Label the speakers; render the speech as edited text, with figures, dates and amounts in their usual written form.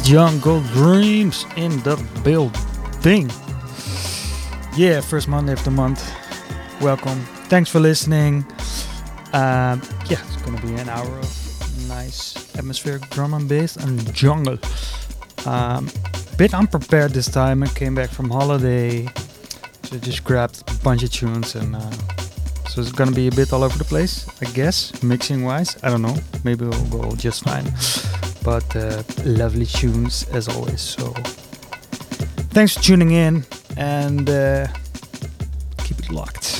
Speaker 1: Jungle Dreams in the building. Yeah, first Monday of the month. Welcome. Thanks for listening. Yeah, it's gonna be an hour of nice atmospheric drum and bass and jungle. Bit unprepared this time. I came back from holiday, so just grabbed a bunch of tunes, and so it's gonna be a bit all over the place, I guess, mixing wise. I don't know. Maybe it'll go just fine. But lovely tunes as always. So thanks for tuning in, and keep it locked.